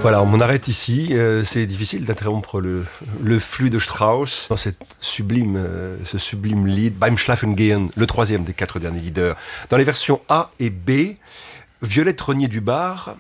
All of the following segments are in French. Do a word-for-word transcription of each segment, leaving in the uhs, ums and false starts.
Voilà, on arrête ici. Euh, c'est difficile d'interrompre le, le flux de Strauss dans cette sublime, euh, ce sublime lied, Beim Schlafengehen, le troisième des quatre derniers leaders. Dans les versions A et B, Violette Rognier-du-Bar,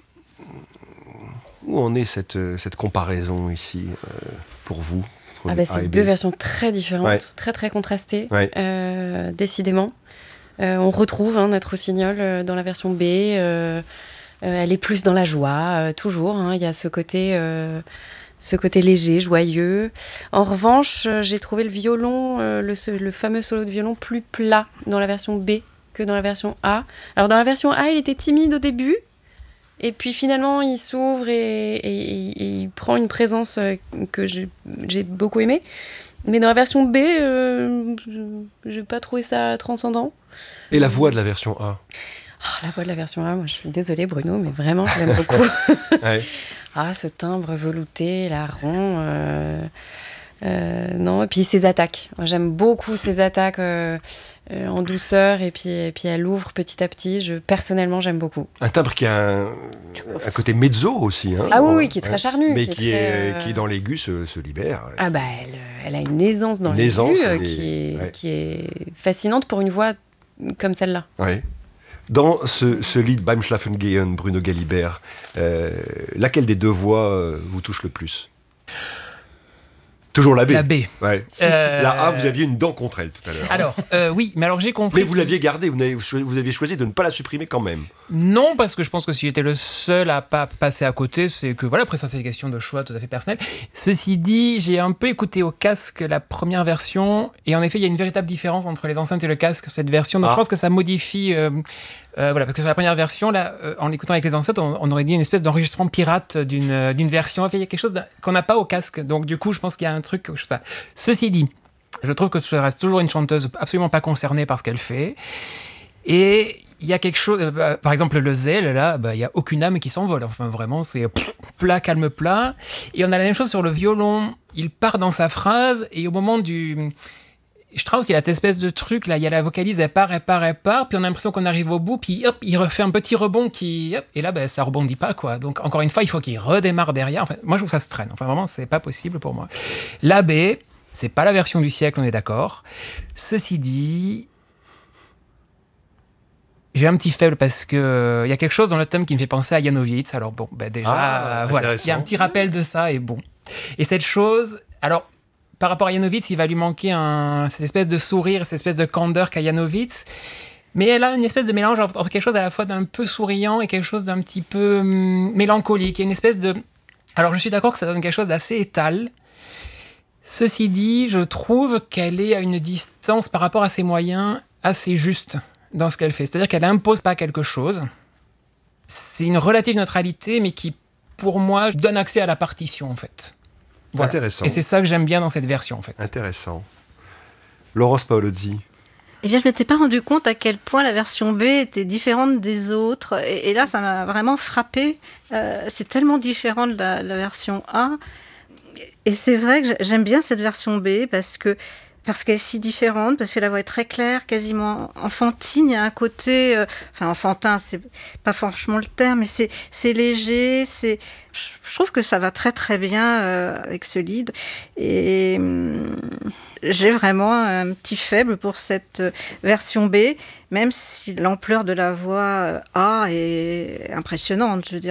où en est cette, cette comparaison ici euh, pour vous? Ah bah, c'est deux versions très différentes, ouais. très très contrastées, ouais. euh, décidément. Euh, on retrouve hein, notre rossignol euh, dans la version B. Euh, euh, elle est plus dans la joie, euh, toujours. Hein, il y a ce côté, euh, ce côté léger, joyeux. En revanche, euh, j'ai trouvé le violon, euh, le, le fameux solo de violon, plus plat dans la version B que dans la version A. Alors dans la version A, il était timide au début. Et puis finalement, il s'ouvre et, et, et, et il prend une présence que j'ai, j'ai beaucoup aimée. Mais dans la version B, euh, je n'ai pas trouvé ça transcendant. Et la voix de la version A? Oh, la voix de la version A, moi je suis désolée Bruno, mais vraiment je l'aime beaucoup. Ouais. Ah, ce timbre velouté, la rond... Euh, euh, non, et puis ses attaques. J'aime beaucoup ses attaques euh, euh, en douceur et puis, et puis elle ouvre petit à petit. Je, personnellement, j'aime beaucoup. Un timbre qui a un, un côté mezzo aussi. Hein, ah oui, oui, qui est très charnu. Mais qui, qui, est est, très, euh... qui dans l'aigu se, se libère. Ah bah, elle, elle a une aisance dans une l'aigu aisance, euh, mais... qui, est, ouais. qui est fascinante pour une voix comme celle-là. Oui. Dans ce, ce lied Beim Schlafengehen, Bruno Galibert, euh, laquelle des deux voix euh, vous touche le plus? Toujours la B. La B. Ouais. Euh... La A, vous aviez une dent contre elle tout à l'heure. Alors, euh, oui, mais alors j'ai compris. Mais vous l'aviez gardée, vous, avez, vous aviez choisi de ne pas la supprimer quand même. Non, parce que je pense que si j'étais le seul à pas passer à côté, c'est que voilà, après ça c'est une question de choix tout à fait personnel. Ceci dit, j'ai un peu écouté au casque la première version, et en effet, il y a une véritable différence entre les enceintes et le casque, cette version. Donc ah. je pense que ça modifie. Euh, euh, voilà, parce que sur la première version, là, euh, en l'écoutant avec les enceintes, on, on aurait dit une espèce d'enregistrement pirate d'une, euh, d'une version. Enfin, il y a quelque chose qu'on n'a pas au casque. Donc du coup, je pense qu'il y a un truc. Ça. Ceci dit, je trouve que tu restes toujours une chanteuse absolument pas concernée par ce qu'elle fait. Et il y a quelque chose, euh, par exemple le zèle, là, bah, il n'y a aucune âme qui s'envole. Enfin, vraiment, c'est pff, plat, calme, plat. Et on a la même chose sur le violon. Il part dans sa phrase, et au moment du... Strauss, il y a cette espèce de truc, là, il y a la vocalise, elle part, elle part, elle part, puis on a l'impression qu'on arrive au bout, puis hop, il refait un petit rebond qui... Hop, et là, ben, ça rebondit pas, quoi. Donc, encore une fois, il faut qu'il redémarre derrière. Enfin, moi, je trouve que ça se traîne. Enfin, vraiment, c'est pas possible pour moi. La B, c'est pas la version du siècle, on est d'accord. Ceci dit... J'ai un petit faible parce que il euh, y a quelque chose dans le thème qui me fait penser à Janowitz. Alors bon, ben déjà, ah, euh, voilà, il y a un petit rappel de ça et bon. Et cette chose, alors par rapport à Janowitz, il va lui manquer un, cette espèce de sourire, cette espèce de candeur qu'a Janowitz. Mais elle a une espèce de mélange entre quelque chose à la fois d'un peu souriant et quelque chose d'un petit peu hum, mélancolique. Il y a une espèce de... Alors je suis d'accord que ça donne quelque chose d'assez étal. Ceci dit, je trouve qu'elle est à une distance par rapport à ses moyens assez juste dans ce qu'elle fait. C'est-à-dire qu'elle n'impose pas quelque chose. C'est une relative neutralité, mais qui, pour moi, donne accès à la partition, en fait. Voilà. Intéressant. Et c'est ça que j'aime bien dans cette version, en fait. Intéressant. Laurence Paolozzi. Eh bien, je ne m'étais pas rendu compte à quel point la version B était différente des autres. Et, et là, ça m'a vraiment frappée. Euh, c'est tellement différent de la, la version A. Et c'est vrai que j'aime bien cette version B parce que parce qu'elle est si différente, parce que la voix est très claire, quasiment enfantine. Il y a un côté... Euh, enfin, enfantin, c'est pas franchement le terme, mais c'est, c'est léger. C'est, je trouve que ça va très, très bien euh, avec ce lead. Et hum, j'ai vraiment un petit faible pour cette version B, même si l'ampleur de la voix A est impressionnante. Je veux dire,